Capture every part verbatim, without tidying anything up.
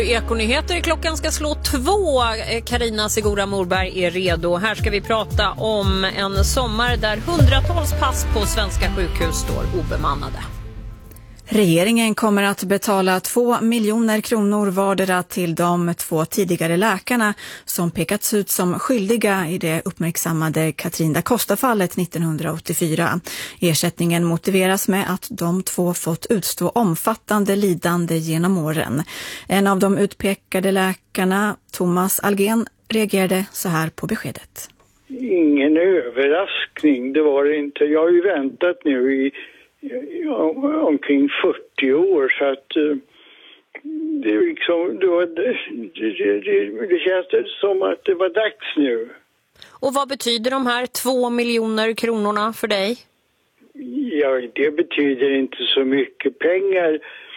Ekonyheter i klockan ska slå två. Carina Segura Morberg är redo. Här ska vi prata om en sommar där hundratals pass på svenska sjukhus står obemannade. Regeringen kommer att betala två miljoner kronor vardera till de två tidigare läkarna som pekats ut som skyldiga i det uppmärksammade Katrin da Costa-fallet nittonhundraåttiofyra. Ersättningen motiveras med att de två fått utstå omfattande lidande genom åren. En av de utpekade läkarna, Thomas Algén, reagerade så här på beskedet. Ingen överraskning, det var det inte. Jag har ju väntat nu i Ja, omkring fyrtio år, så att uh, det, är liksom, det, var, det, det, det känns som att det var dags nu. Och vad betyder de här två miljoner kronorna för dig? Ja, det betyder inte så mycket. Pengar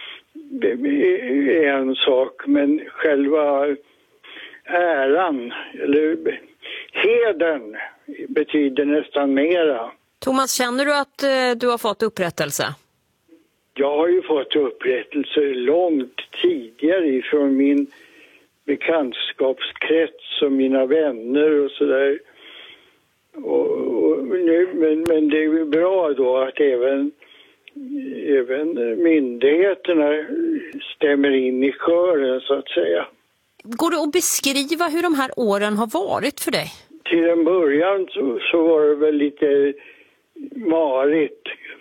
är en sak, men själva äran eller hedern betyder nästan mera. Thomas, känner du att eh, du har fått upprättelse? Jag har ju fått upprättelse långt tidigare ifrån min bekantskapskrets och mina vänner och sådär. Och, och nu, men, men det är ju bra då att även, även myndigheterna stämmer in i kören, så att säga. Går det att beskriva hur de här åren har varit för dig? Till en början så, så var det väl lite marigt,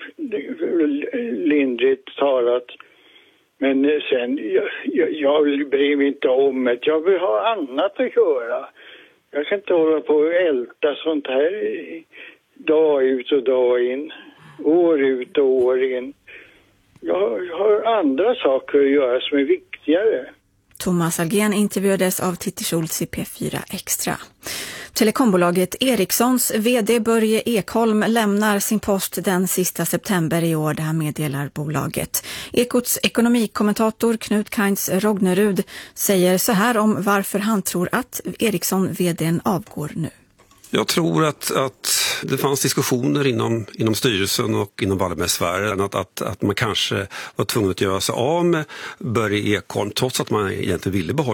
lindrigt talat. Men sen, jag, jag, jag bryr mig inte om det. Jag vill ha annat att göra. Jag kan inte hålla på och älta sånt här dag ut och dag in. År ut och år in. Jag har andra saker att göra som är viktigare. Thomas Algén intervjuades av Titti Schultz i P fyra Extra. Telekombolaget Ericssons vd Börje Ekholm lämnar sin post den sista september i år, det här meddelar bolaget. Ekots ekonomikommentator Knut Kainz Rognerud säger så här om varför han tror att Ericsson-vdn avgår nu. Jag tror att, att det fanns diskussioner inom, inom styrelsen och inom Wallenbergsfären att, att, att man kanske var tvungen att göra sig av med Börje Ekholm trots att man egentligen ville behålla